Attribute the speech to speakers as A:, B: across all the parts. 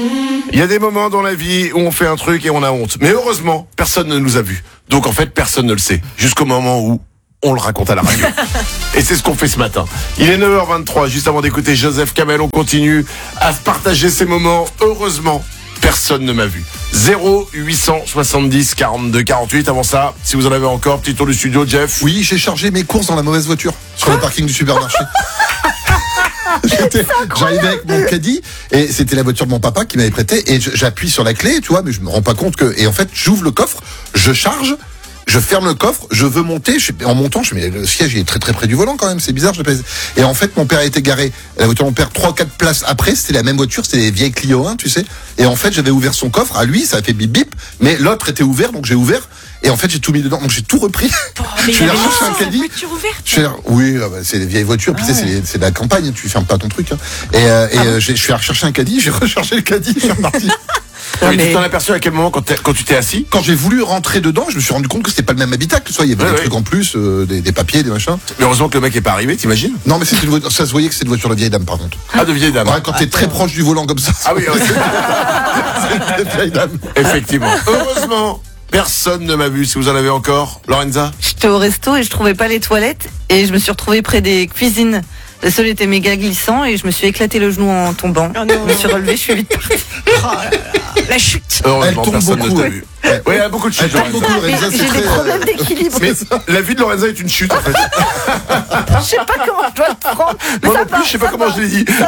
A: Il y a des moments dans la vie où on fait un truc et on a honte. Mais heureusement, personne ne nous a vus. Donc en fait, personne ne le sait. Jusqu'au moment où on le raconte à la radio. Et c'est ce qu'on fait ce matin. Il est 9h23, juste avant d'écouter Joseph Kamel, on continue à se partager ces moments. Heureusement, personne ne m'a vu. 0870 42 48. Avant ça, si vous en avez encore, petit tour du studio, Jeff.
B: Oui, j'ai chargé mes courses dans la mauvaise voiture sur le parking du supermarché. J'arrivais avec mon caddie et c'était la voiture de mon papa qui m'avait prêté et j'appuie sur la clé, tu vois, mais je me rends pas compte que, et en fait j'ouvre le coffre, je charge, je ferme le coffre, je veux monter, en montant, mais le siège il est très très près du volant quand même, c'est bizarre, et en fait mon père était garé, la voiture de mon père 3-4 places après, c'était la même voiture, c'était les vieilles Clio 1, tu sais, et en fait j'avais ouvert son coffre, à lui ça a fait bip bip, mais l'autre était ouvert, donc j'ai ouvert, et en fait j'ai tout mis dedans, donc j'ai tout repris.
C: Mais
B: je suis allé chercher un caddie. Oui, c'est des vieilles voitures, puis tu sais, c'est de la campagne, tu fermes pas ton truc, hein. Je suis allé chercher un caddie, j'ai rechargé le caddie, je suis reparti.
A: Oui, mais tu t'en aperçu à quel moment quand tu t'es assis?
B: Quand j'ai voulu rentrer dedans, je me suis rendu compte que c'était pas le même habitacle. Tu vois, il y avait des trucs en plus, des papiers, des machins.
A: Mais heureusement que le mec est pas arrivé, t'imagines?
B: Non, mais c'était ça se voyait que c'est une voiture de vieille dame, par contre.
A: Ah, de vieille dame.
B: Ouais, quand t'es très proche du volant comme ça.
A: Ah oui,
B: c'est une vieille dame.
A: Effectivement. Heureusement, personne ne m'a vu. Si vous en avez encore, Lorenza?
D: J'étais au resto et je trouvais pas les toilettes et je me suis retrouvée près des cuisines. Le sol était méga glissant et je me suis éclaté le genou en tombant.
C: Oh non.
D: Je me suis relevée, je suis vite partie.
C: Oh là là, la chute.
A: Heureusement,
B: Elle tombe
A: personne
B: beaucoup,
A: ne t'a vu. Oui, il y a beaucoup de chutes,
B: Elle tombe
A: Lorenza.
B: beaucoup, Lorenza,
D: J'ai
B: c'est
D: des
B: très.
D: problèmes d'équilibre.
A: Mais la vie de Lorenza est une chute, en fait.
D: Je sais pas comment je dois le prendre. Mais
A: Moi
D: ça
A: non plus,
D: va,
A: je sais pas
D: ça
A: comment
D: va,
A: je l'ai dit.
D: ça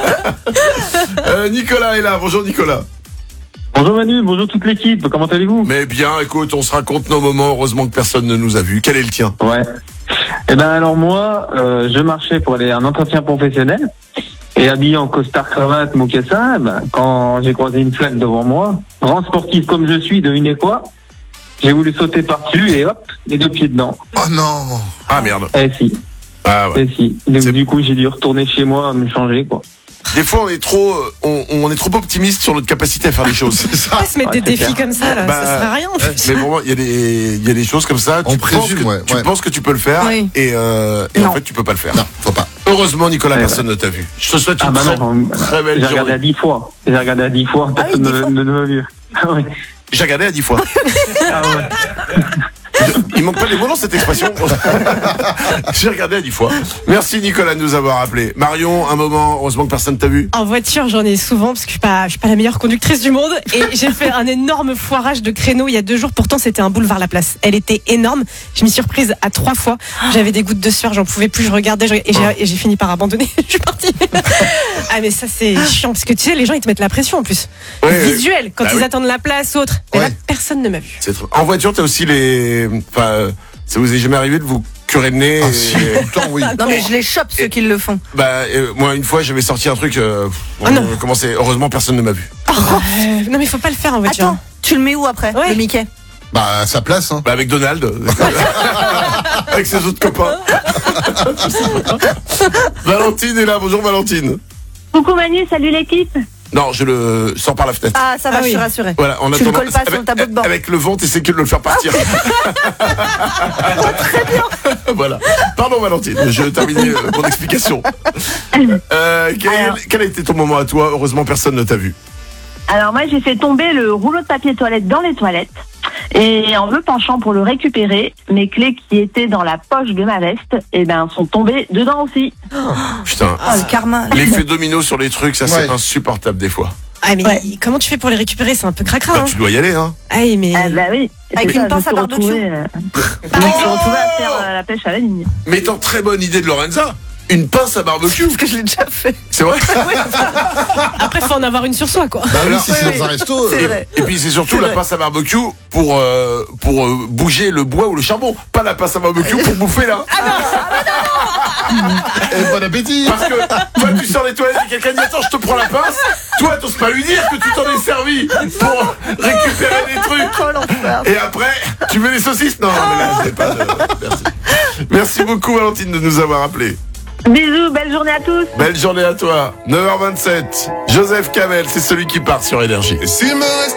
D: va.
A: Nicolas est là. Bonjour, Nicolas.
E: Bonjour Manu, bonjour toute l'équipe, comment allez-vous?
A: Mais bien, écoute, on se raconte nos moments. Heureusement que personne ne nous a vus. Quel est le tien?
E: Ouais. Eh ben alors moi, je marchais pour aller à un entretien professionnel et habillé en costard cravate mocassin, quand j'ai croisé une flaque devant moi, grand sportif comme je suis, devinez quoi? J'ai voulu sauter par-dessus et hop, les deux pieds dedans.
B: Oh non.
A: Ah merde.
E: Eh si,
A: Ah ouais.
E: eh si. Donc, du coup j'ai dû retourner chez moi me changer quoi.
A: Des fois, on est trop optimiste sur notre capacité à faire des choses. C'est ça.
C: Pas se mettre des
E: c'est
C: défis
E: clair.
C: comme ça, là, ça sert à rien.
A: Mais bon, il y a des choses comme ça.
B: On
A: Tu
B: présume,
A: tu penses que tu peux le faire,
D: Oui.
A: et en
D: Non.
A: fait, tu peux pas le faire.
B: Non, faut pas.
A: Heureusement, Nicolas,
E: Ouais,
A: personne ne t'a vu. Je te souhaite
E: Ah
A: une
E: bah
A: très,
E: non,
A: très belle
E: j'ai regardé à
A: journée.
E: 10 fois. J'ai regardé à 10 fois, personne ne m'a vu. Ah ouais.
A: J'ai regardé à 10 fois.
E: Ah ouais.
A: Il manque pas les mots dans cette expression. J'ai regardé à 10 fois. Merci Nicolas de nous avoir appelé. Marion, un moment, heureusement que personne t'a vu.
C: En voiture, j'en ai souvent parce que je suis pas la meilleure conductrice du monde et j'ai fait un énorme foirage de créneau il y a 2 jours. Pourtant, c'était un boulevard La Place. Elle était énorme. Je m'y suis reprise à 3 fois. J'avais des gouttes de sueur, j'en pouvais plus. Je regardais et j'ai fini par abandonner. Je suis partie. Ah mais ça c'est chiant parce que tu sais, les gens ils te mettent la pression en plus.
A: Ouais,
C: Visuel quand
A: bah
C: ils
A: oui.
C: attendent la place ou autre. Mais
B: Ouais.
C: là, personne ne m'a vu.
A: En voiture, t'as aussi ça vous est jamais arrivé de vous curer le nez
B: Ah si, tout le temps, oui.
D: Non mais je les chope ceux qui le font.
A: moi, une fois, j'avais sorti un truc.
C: non.
A: Heureusement, personne ne m'a vu.
C: Non mais il faut pas le faire en voiture.
D: Attends, tu le mets où après,
C: Ouais.
D: le Mickey?
B: Bah, à sa place, hein.
A: Avec Donald. Avec ses autres copains. Valentine est là. Bonjour, Valentine.
F: Coucou Manu, salut l'équipe.
A: Non, je le sors par la fenêtre.
D: Ah ça va,
C: Ah
D: je suis
C: oui.
D: rassurée.
A: Voilà, en
D: Tu le
A: attendant,
D: colles pas sur le tableau de bord.
A: avec le vent, t'essaies que de le faire partir.
D: Très bien.
A: Voilà. Pardon, Valentine, je termine mon explication. Quel a été ton moment à toi? Heureusement, personne ne t'a vu.
F: Alors moi j'ai fait tomber le rouleau de papier toilette dans les toilettes et en me penchant pour le récupérer, mes clés qui étaient dans la poche de ma veste, sont tombées dedans aussi.
A: Putain.
D: Oh, le karma.
A: L'effet domino sur les trucs, ça c'est
B: Ouais.
A: insupportable des fois.
C: Ah mais
F: Ouais.
C: comment tu fais pour les récupérer? C'est un peu cracra.
A: Bah,
C: Hein.
A: tu dois y aller, hein.
C: Ah mais
F: Ah bah oui.
D: Avec
F: C'est
D: une
F: ça,
D: pince
F: je
D: à
F: me suis
D: barbecue.
F: retrouvée, je me suis retrouvée à faire la pêche à la ligne.
A: Mais étant très bonne idée de Lorenza, une pince à barbecue.
D: Parce que je l'ai déjà fait.
A: C'est vrai.
C: après faut en avoir une sur soi quoi.
B: Bah oui, si
D: oui,
B: c'est
D: oui.
B: dans un resto.
D: C'est vrai.
A: Et puis c'est surtout
D: C'est
A: la
D: vrai.
A: pince à barbecue pour bouger le bois ou le charbon, pas la pince à barbecue pour bouffer là.
B: Et bon appétit.
A: Parce que toi tu sors des toilettes et quelqu'un dit attends je te prends la pince, toi t'oses pas lui dire que tu t'en es servi pour récupérer des trucs.
D: Oh l'enfer.
A: Et après tu veux les saucisses? Non mais là c'est pas merci. Merci beaucoup Valentine de nous avoir appelés.
F: Bisous, belle journée à tous.
A: Belle journée à toi. 9h27. Joseph Kamel, c'est celui qui part sur Énergie.
B: S'il me reste